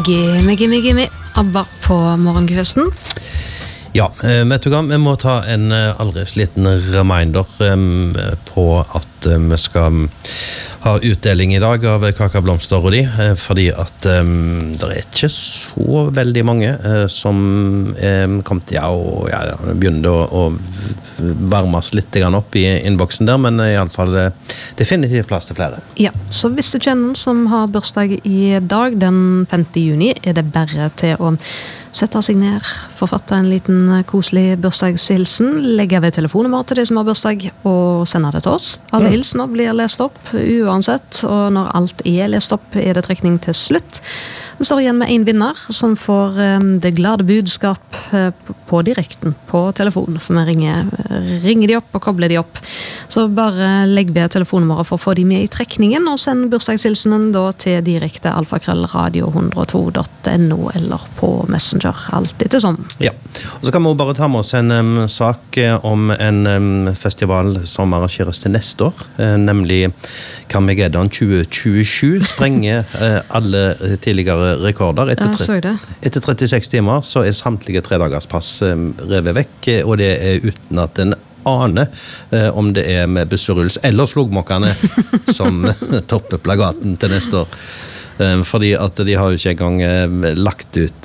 Gimme, ABBA på morgenkvisten. Ja, vet du hva, vi må ta en aldri liten reminder på at vi skal ha utdeling i dag av kakablomster og de, fordi at det er ikke så veldig mange som kom til begynner å varmes litt opp i innboksen der, men i alle fall definitivt plass til flere. Ja, så hvis du kjenner som har bursdag i dag, den 5. juni, er det bare til å sette seg ned, forfatte en liten koselig bursdagshilsen, legge ved telefonnummer til de som har bursdag, og sende det til oss. Alle hilsener blir lest opp, uansett, og når alt er lest opp, er det trekning til slutt. Vi står igjen med en vinner som får det glade budskap på direkten på telefonen, for vi ringer de opp og kobler de opp. Så bare legg ved telefonnummeret for å få de med i trekningen, og send bursdagshilsenen da til direkte alfakrøllradio102.no eller på Messenger, alt etter sånn. Ja, og så kan vi bare ta med oss en sak om en festival som arrangeres til neste år, nemlig Carmageddon 2027, sprenger alle tidligere rekorder. Etter 36 timer så er samtlige 3-dagerspass revet vekk, og det er uten at en aner om det er med Busseruls eller Slogmokkene som topper plagaten til neste år. Fordi at de har jo ikke engang lagt ut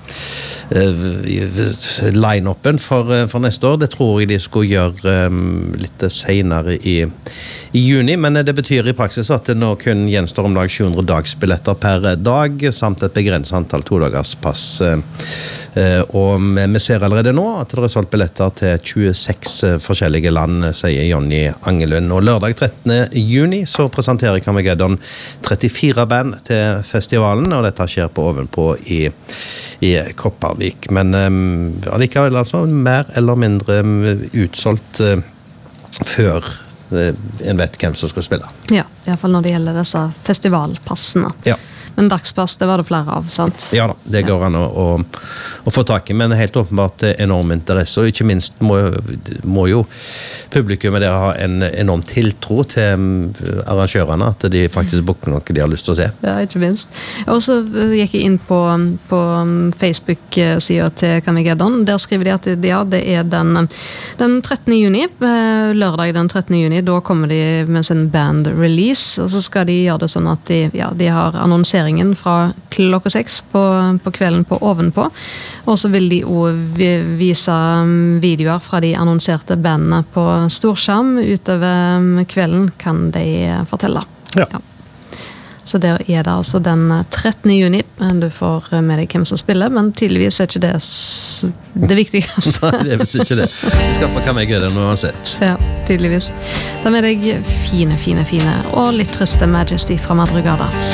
line-upen for neste år. Det tror jeg de skulle gjøre litt senere i juni, men det betyr i praksis at det nå kun gjenstår om lag 700 dagsbilletter per dag, samt et begrenset antall 2-dagerspass. Og vi ser allerede nå at det er solgt billetter til 26 forskjellige land, sier Jonny Angelund. Og lørdag 13. juni så presenterer Carmageddon 34 band til festivalen, og dette skjer på ovenpå i Kopervik. Men allikevel altså mer eller mindre utsolgt før en vet hvem som skal spille. Ja, i hvert fall når det gjelder disse festivalpassene. Ja. Men dagspass, det var det flere av, sant? Ja da, det går an å få tak i, men helt åpenbart enorm interesse, og ikke minst må jo publikummet der ha en enorm tiltro til arrangørene, at de faktisk booker noe de har lyst til å se. Ja, ikke minst. Og så gikk jeg inn på Facebook-siden til Carmageddon. Der skriver de at det er den 13. juni, lørdag den 13. juni, da kommer de med sin band release, og så skal de gjøre det sånn at de har annonsering fra klokka 6 på kvelden på ovenpå, og så vil de også vise videoer fra de annonserte bandene på storskjerm utover kvelden, kan de fortelle. Ja. Så det er det altså den 13. juni. Du får med deg hvem som spiller, men tydeligvis er ikke det viktigste. Nei, det er visst ikke det. Vi skal på Carmageddon uansett. Ja, tydeligvis. Da med deg fine og litt triste Majesty fra Madrugada.